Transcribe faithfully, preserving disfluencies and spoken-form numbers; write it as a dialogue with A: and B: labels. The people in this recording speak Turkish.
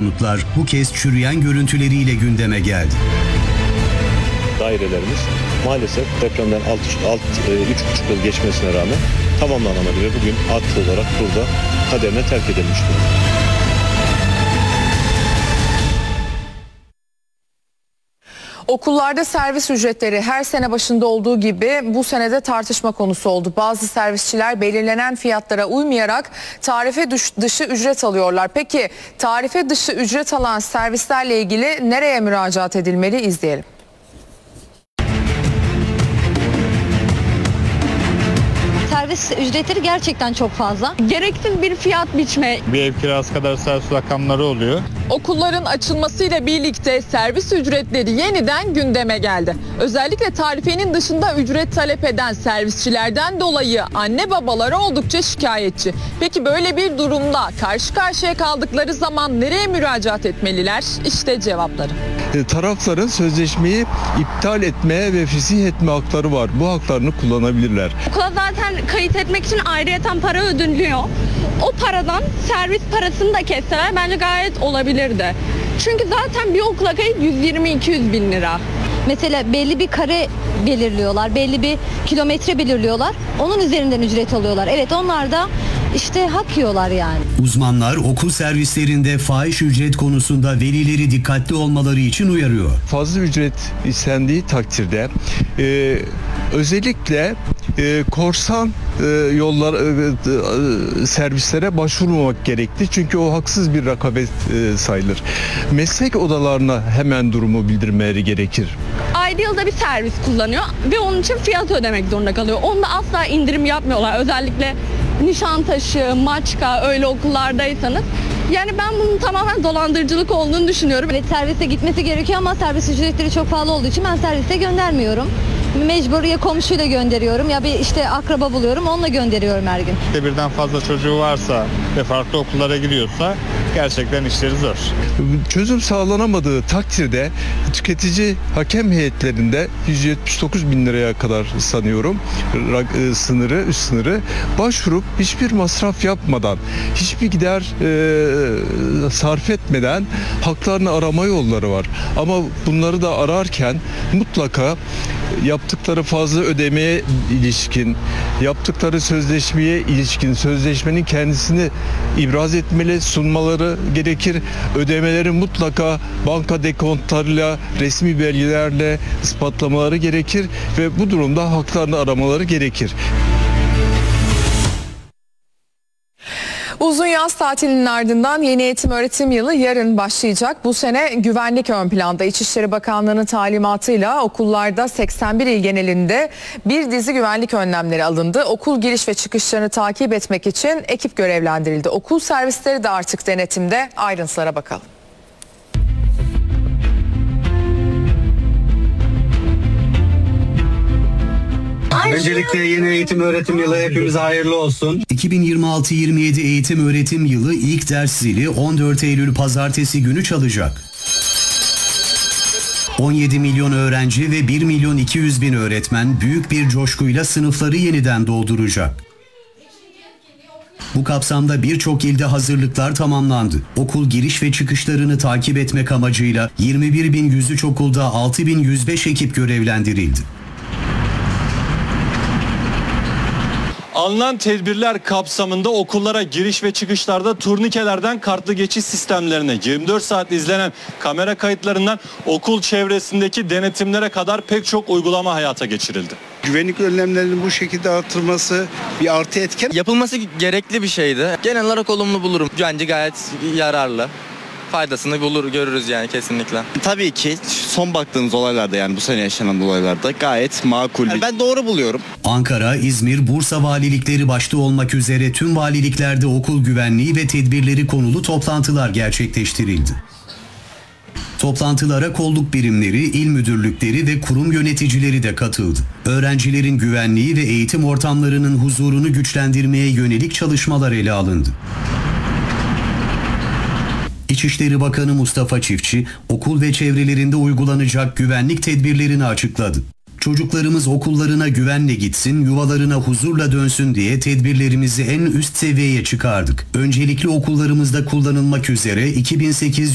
A: konutlar bu kez çürüyen görüntüleriyle gündeme geldi.
B: Dairelerimiz maalesef depremden üç buçuk yıl geçmesine rağmen tamamlanamadı ve bugün atlı olarak burada kaderine terk edilmiş durumda.
C: Okullarda servis ücretleri her sene başında olduğu gibi bu senede tartışma konusu oldu. Bazı servisçiler belirlenen fiyatlara uymayarak tarife dışı ücret alıyorlar. Peki tarife dışı ücret alan servislerle ilgili nereye müracaat edilmeli, izleyelim.
D: Servis ücretleri gerçekten çok fazla.
E: Gereksiz bir fiyat biçme.
F: Bir ev kirası kadar servis rakamları oluyor.
E: Okulların açılmasıyla birlikte servis ücretleri yeniden gündeme geldi. Özellikle tarifenin dışında ücret talep eden servisçilerden dolayı anne babaları oldukça şikayetçi. Peki böyle bir durumda karşı karşıya kaldıkları zaman nereye müracaat etmeliler? İşte cevapları.
G: Tarafların sözleşmeyi iptal etmeye ve fesih etme hakları var. Bu haklarını kullanabilirler.
E: Okula zaten kayıt etmek için ayrıyeten para ödünülüyor. O paradan servis parasını da kesseler bence gayet olabilirdi. Çünkü zaten bir okula kayıt yüz yirmi iki yüz bin lira.
D: Mesela belli bir kare belirliyorlar, belli bir kilometre belirliyorlar. Onun üzerinden ücret alıyorlar. Evet, onlar da işte hak yiyorlar yani.
A: Uzmanlar okul servislerinde fahiş ücret konusunda velileri dikkatli olmaları için uyarıyor.
G: Fazla ücret istendiği takdirde e, özellikle e, korsan e, yollar e, e, servislere başvurmamak gerekli. Çünkü o haksız bir rekabet e, sayılır. Meslek odalarına hemen durumu bildirmeleri gerekir.
E: Ayda yılda bir servis kullanıyor ve onun için fiyat ödemek zorunda kalıyor. Onda asla indirim yapmıyorlar. Özellikle Nişantaşı, Maçka öyle okullardaysanız. Yani ben bunun tamamen dolandırıcılık olduğunu düşünüyorum.
D: Evet, servise gitmesi gerekiyor ama servis ücretleri çok pahalı olduğu için ben servise göndermiyorum. Mecbur ya komşuyla gönderiyorum ya bir işte akraba buluyorum, onunla gönderiyorum her gün.
F: İşte birden fazla çocuğu varsa ve farklı okullara gidiyorsa gerçekten işleri zor.
G: Çözüm sağlanamadığı takdirde tüketici hakem heyetlerinde yüz yetmiş dokuz bin liraya kadar sanıyorum sınırı, üst sınırı başvurup hiçbir masraf yapmadan, hiçbir gider e, sarf etmeden haklarını arama yolları var. Ama bunları da ararken mutlaka yaptıkları fazla ödemeye ilişkin, yaptıkları sözleşmeye ilişkin sözleşmenin kendisini ibraz etmeli, sunmaları gerekir. Ödemeleri mutlaka banka dekontlarıyla, resmi belgelerle ispatlamaları gerekir ve bu durumda haklarını aramaları gerekir.
C: Uzun yaz tatilinin ardından yeni eğitim öğretim yılı yarın başlayacak. Bu sene güvenlik ön planda. İçişleri Bakanlığı'nın talimatıyla okullarda seksen bir il genelinde bir dizi güvenlik önlemleri alındı. Okul giriş ve çıkışlarını takip etmek için ekip görevlendirildi. Okul servisleri de artık denetimde. Ayrıntılara bakalım.
H: Öncelikle yeni eğitim öğretim yılı hepimize hayırlı olsun.
A: iki bin yirmi altı yirmi yedi eğitim öğretim yılı ilk ders zili on dört Eylül pazartesi günü çalacak. on yedi milyon öğrenci ve bir milyon iki yüz bin öğretmen büyük bir coşkuyla sınıfları yeniden dolduracak. Bu kapsamda birçok ilde hazırlıklar tamamlandı. Okul giriş ve çıkışlarını takip etmek amacıyla yirmi bir bin yüz üç okulda altı bin yüz beş ekip görevlendirildi.
I: Alınan tedbirler kapsamında okullara giriş ve çıkışlarda turnikelerden kartlı geçiş sistemlerine, yirmi dört saat izlenen kamera kayıtlarından okul çevresindeki denetimlere kadar pek çok uygulama hayata geçirildi.
J: Güvenlik önlemlerinin bu şekilde artırılması bir artı etken.
K: Yapılması gerekli bir şeydi. Genel olarak olumlu bulurum. Bence gayet yararlı. Faydasını bulur, görürüz yani kesinlikle.
L: Tabii ki son baktığımız olaylarda, yani bu sene yaşanan olaylarda gayet makul. Yani ben doğru buluyorum.
A: Ankara, İzmir, Bursa valilikleri başta olmak üzere tüm valiliklerde okul güvenliği ve tedbirleri konulu toplantılar gerçekleştirildi. Toplantılara kolluk birimleri, il müdürlükleri ve kurum yöneticileri de katıldı. Öğrencilerin güvenliği ve eğitim ortamlarının huzurunu güçlendirmeye yönelik çalışmalar ele alındı. İçişleri Bakanı Mustafa Çiftçi, okul ve çevrelerinde uygulanacak güvenlik tedbirlerini açıkladı. Çocuklarımız okullarına güvenle gitsin, yuvalarına huzurla dönsün diye tedbirlerimizi en üst seviyeye çıkardık. Öncelikle okullarımızda kullanılmak üzere iki bin sekiz yüz